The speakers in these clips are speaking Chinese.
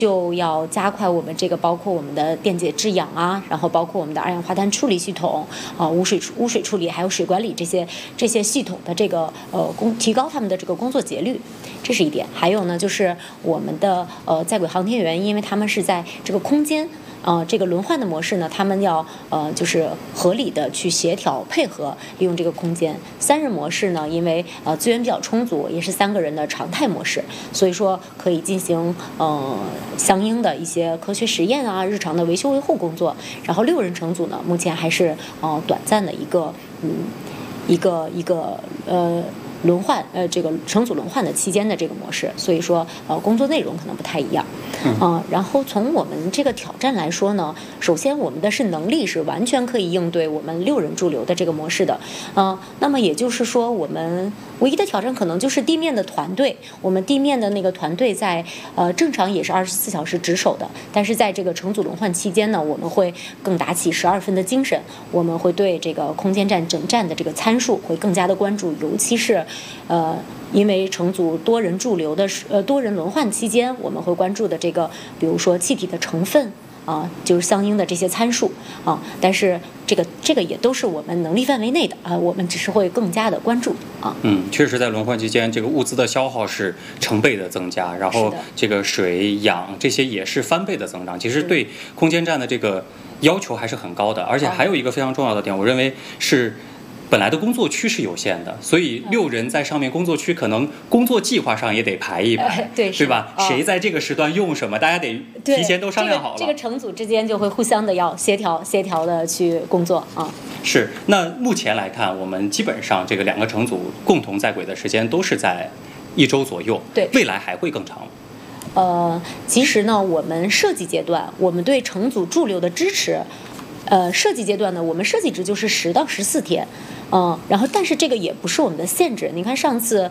就要加快我们这个包括我们的电解制氧啊，然后包括我们的二氧化碳处理系统污水处理还有水管理这些系统的这个提高他们的这个工作节律，这是一点。还有呢，就是我们的在轨航天员，因为他们是在这个空间。这个轮换的模式呢，他们要就是合理的去协调配合利用这个空间。3人模式呢，因为资源比较充足，也是3个人的常态模式，所以说可以进行相应的一些科学实验啊，日常的维修维护工作。然后6人乘组呢，目前还是短暂的一个轮换这个乘组轮换的期间的这个模式，所以说工作内容可能不太一样。然后从我们这个挑战来说呢，首先我们的能力是完全可以应对我们6人驻留的这个模式的。那么也就是说，我们唯一的挑战可能就是地面的团队。我们地面的那个团队在正常也是24小时值守的，但是在这个乘组轮换期间呢，我们会更打起12分的精神，我们会对这个空间站整站的这个参数会更加的关注，尤其是因为乘组多人驻留的多人轮换期间，我们会关注的这个，比如说气体的成分就是相应的这些参数但是这个也都是我们能力范围内的我们只是会更加的关注确实，在轮换期间，这个物资的消耗是成倍的增加，然后这个水氧这些也是翻倍的增长。其实对空间站的这个要求还是很高的，而且还有一个非常重要的点，我认为是。本来的工作区是有限的，所以6人在上面工作区，可能工作计划上也得排一排，对吧？谁在这个时段用什么，大家得提前都商量好了。 这个乘组之间就会互相的要协调的去工作是，那目前来看，我们基本上这个2个乘组共同在轨的时间都是在1周左右， 对， 未来还会更长。 其实呢，我们设计阶段，我们对乘组驻留的支持，设计阶段呢，我们设计值就是10到14天。然后但是这个也不是我们的限制。你看上次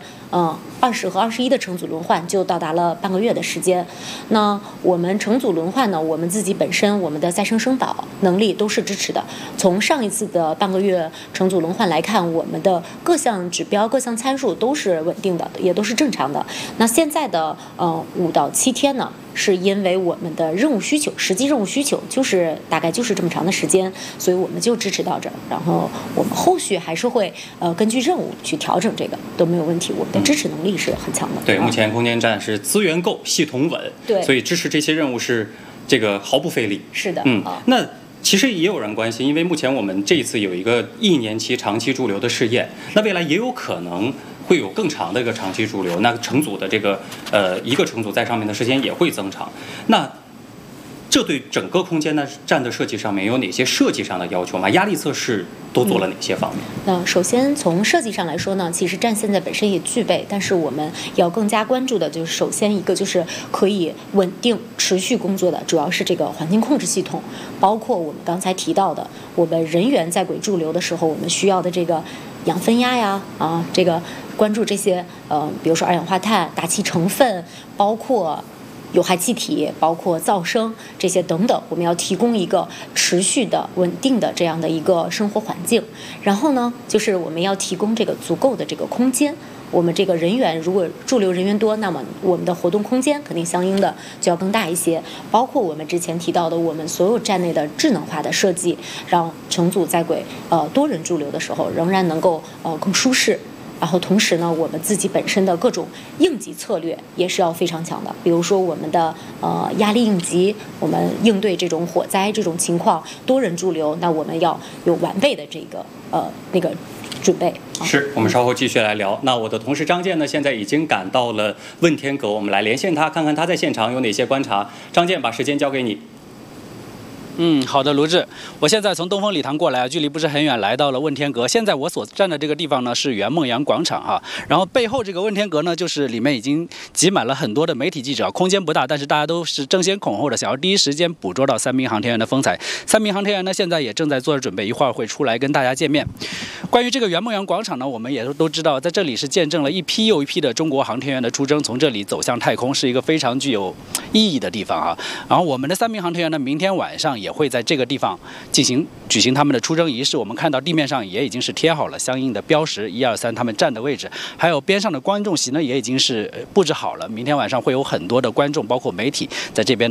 20和21的乘组轮换就到达了半个月的时间。那我们乘组轮换呢，我们自己本身我们的再生生导能力都是支持的。从上一次的半个月乘组轮换来看，我们的各项指标各项参数都是稳定的，也都是正常的。那现在的5到7天呢，是因为我们的任务需求，实际任务需求就是大概就是这么长的时间，所以我们就支持到这儿。然后我们后续还是会根据任务去调整，这个都没有问题。我们的支持能力是很强的。 对，目前空间站是资源够，系统稳， 对， 所以支持这些任务是这个毫不费力。 是的， 那其实也有人关心，因为目前我们这一次有一个1年期长期驻留的试验，那未来也有可能会有更长的一个长期驻留，那乘组的这个一个乘组在上面的时间也会增长。那这对整个空间站的设计上面有哪些设计上的要求吗？压力测试都做了哪些方面？ 那首先从设计上来说呢，其实站现在本身也具备，但是我们要更加关注的就是首先一个就是可以稳定持续工作的，主要是这个环境控制系统，包括我们刚才提到的，我们人员在轨驻留的时候，我们需要的这个氧分压呀这个关注这些比如说二氧化碳、大气成分，包括有害气体，包括噪声这些等等，我们要提供一个持续的稳定的这样的一个生活环境。然后呢，就是我们要提供这个足够的这个空间。我们这个人员如果驻留人员多，那么我们的活动空间肯定相应的就要更大一些。包括我们之前提到的，我们所有站内的智能化的设计，让乘组在轨多人驻留的时候仍然能够更舒适。然后同时呢，我们自己本身的各种应急策略也是要非常强的。比如说我们的压力应急，我们应对这种火灾这种情况，多人驻留，那我们要有完备的这个那个准备。 是，我们稍后继续来聊。那我的同事张健呢，现在已经赶到了问天阁，我们来连线他，看看他在现场有哪些观察。张健，把时间交给你。 好的，卢志，我现在从东风礼堂过来，距离不是很远，来到了问天阁。现在我所站的这个地方呢是圆梦阳广场哈，然后背后这个问天阁呢，就是里面已经挤满了很多的媒体记者，空间不大，但是大家都是争先恐后的想要第一时间捕捉到3名航天员的风采。3名航天员呢现在也正在做着准备，一会儿会出来跟大家见面。关于这个圆梦阳广场呢，我们也都知道，在这里是见证了一批又一批的中国航天员的出征，从这里走向太空，是一个非常具有意义的地方啊。然后我们的3名航天员呢，明天晚上也会在这个地方举行他们的出征仪式。我们看到地面上也已经是贴好了相应的标识，1、2、3他们站的位置，还有边上的观众席呢也已经是布置好了。明天晚上会有很多的观众，包括媒体在这边